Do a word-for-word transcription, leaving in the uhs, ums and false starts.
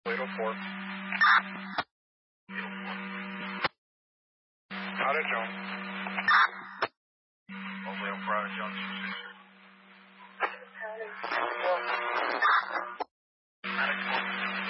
eight oh four. Out of Jones. Over on Private Jones.